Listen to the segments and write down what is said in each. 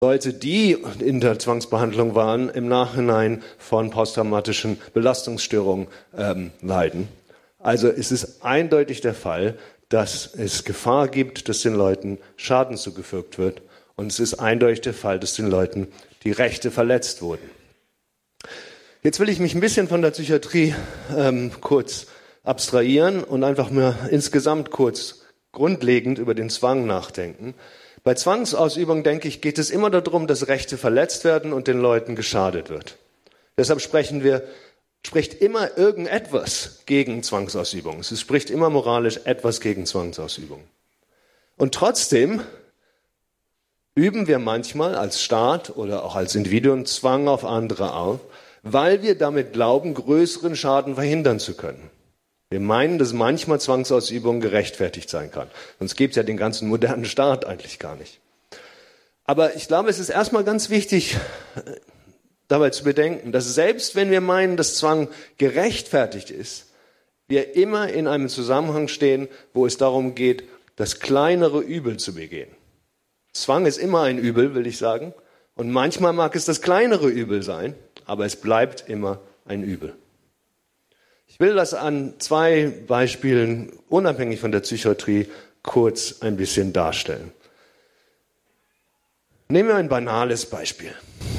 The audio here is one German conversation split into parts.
Leute, die in der Zwangsbehandlung waren, im Nachhinein von posttraumatischen Belastungsstörungen leiden. Also es ist eindeutig der Fall, dass es Gefahr gibt, dass den Leuten Schaden zugefügt wird. Und es ist eindeutig der Fall, dass den Leuten die Rechte verletzt wurden. Jetzt will ich mich ein bisschen von der Psychiatrie kurz abstrahieren und einfach mal insgesamt kurz grundlegend über den Zwang nachdenken. Bei Zwangsausübung, denke ich, geht es immer darum, dass Rechte verletzt werden und den Leuten geschadet wird. Deshalb spricht immer irgendetwas gegen Zwangsausübung. Es spricht immer moralisch etwas gegen Zwangsausübung. Und trotzdem üben wir manchmal als Staat oder auch als Individuen Zwang auf andere auf, weil wir damit glauben, größeren Schaden verhindern zu können. Wir meinen, dass manchmal Zwangsausübung gerechtfertigt sein kann. Sonst gibt es ja den ganzen modernen Staat eigentlich gar nicht. Aber ich glaube, es ist erstmal ganz wichtig, dabei zu bedenken, dass selbst wenn wir meinen, dass Zwang gerechtfertigt ist, wir immer in einem Zusammenhang stehen, wo es darum geht, das kleinere Übel zu begehen. Zwang ist immer ein Übel, will ich sagen. Und manchmal mag es das kleinere Übel sein, aber es bleibt immer ein Übel. Ich will das an 2 Beispielen, unabhängig von der Psychiatrie, kurz ein bisschen darstellen. Nehmen wir ein banales Beispiel.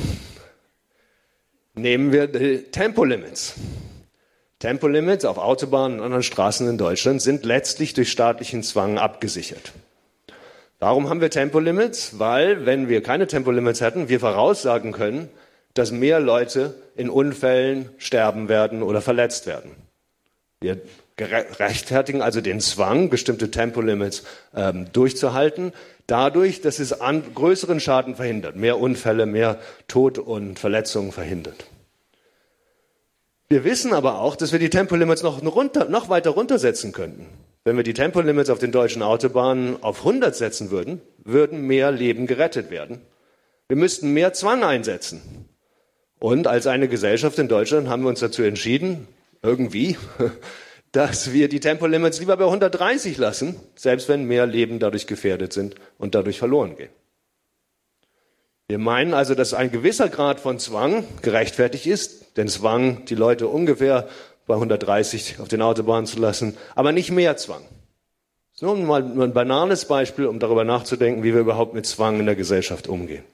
Nehmen wir die Tempolimits. Tempolimits auf Autobahnen und anderen Straßen in Deutschland sind letztlich durch staatlichen Zwang abgesichert. Warum haben wir Tempolimits? Weil, wenn wir keine Tempolimits hätten, wir voraussagen können, dass mehr Leute in Unfällen sterben werden oder verletzt werden. Wir rechtfertigen also den Zwang, bestimmte Tempolimits durchzuhalten, dadurch, dass es größeren Schaden verhindert, mehr Unfälle, mehr Tod und Verletzungen verhindert. Wir wissen aber auch, dass wir die Tempolimits noch weiter runtersetzen könnten. Wenn wir die Tempolimits auf den deutschen Autobahnen auf 100 setzen würden, würden mehr Leben gerettet werden. Wir müssten mehr Zwang einsetzen. Und als eine Gesellschaft in Deutschland haben wir uns dazu entschieden, irgendwie, dass wir die Tempolimits lieber bei 130 lassen, selbst wenn mehr Leben dadurch gefährdet sind und dadurch verloren gehen. Wir meinen also, dass ein gewisser Grad von Zwang gerechtfertigt ist, denn Zwang, die Leute ungefähr bei 130 auf den Autobahnen zu lassen, aber nicht mehr Zwang. Das ist nur mal ein banales Beispiel, um darüber nachzudenken, wie wir überhaupt mit Zwang in der Gesellschaft umgehen.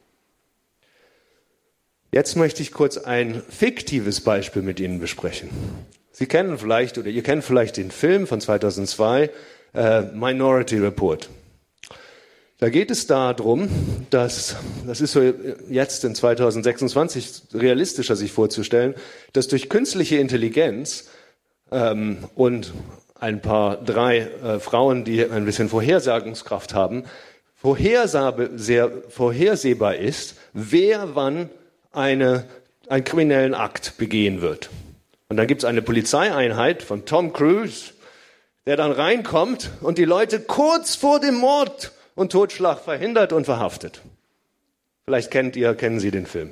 Jetzt möchte ich kurz ein fiktives Beispiel mit Ihnen besprechen. Sie kennen vielleicht oder ihr kennt vielleicht den Film von 2002, Minority Report. Da geht es darum, das ist so jetzt in 2026 realistischer sich vorzustellen, dass durch künstliche Intelligenz und ein paar 3 Frauen, die ein bisschen Vorhersagungskraft haben, vorhersehbar ist, wer wann einen kriminellen Akt begehen wird. Und dann gibt es eine Polizeieinheit von Tom Cruise, der dann reinkommt und die Leute kurz vor dem Mord und Totschlag verhindert und verhaftet. Vielleicht kennen Sie den Film.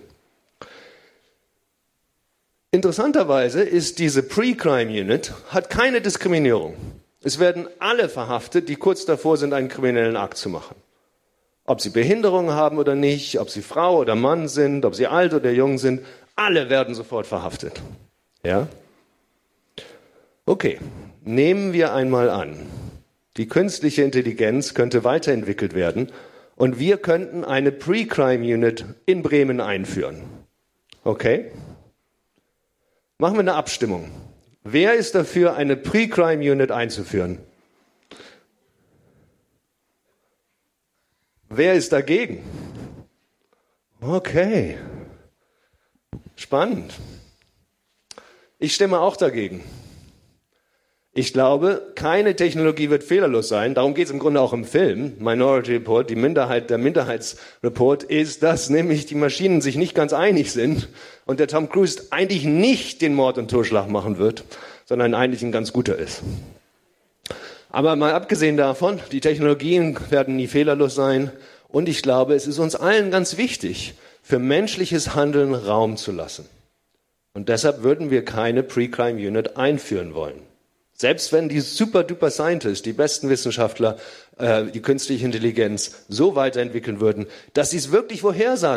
Interessanterweise ist diese Pre-Crime Unit, hat keine Diskriminierung. Es werden alle verhaftet, die kurz davor sind, einen kriminellen Akt zu machen. Ob sie Behinderung haben oder nicht, ob sie Frau oder Mann sind, ob sie alt oder jung sind, alle werden sofort verhaftet. Ja? Okay, nehmen wir einmal an, die künstliche Intelligenz könnte weiterentwickelt werden und wir könnten eine Pre-Crime Unit in Bremen einführen. Okay? Machen wir eine Abstimmung. Wer ist dafür, eine Pre-Crime Unit einzuführen? Wer ist dagegen? Okay. Spannend. Ich stimme auch dagegen. Ich glaube, keine Technologie wird fehlerlos sein. Darum geht es im Grunde auch im Film. Minority Report, der Minderheitsreport ist, dass nämlich die Maschinen sich nicht ganz einig sind und der Tom Cruise eigentlich nicht den Mord und Totschlag machen wird, sondern eigentlich ein ganz guter ist. Aber mal abgesehen davon, die Technologien werden nie fehlerlos sein und ich glaube, es ist uns allen ganz wichtig, für menschliches Handeln Raum zu lassen. Und deshalb würden wir keine Pre-Crime Unit einführen wollen. Selbst wenn die super-duper Scientists, die besten Wissenschaftler, die künstliche Intelligenz so weiterentwickeln würden, dass sie es wirklich vorhersagen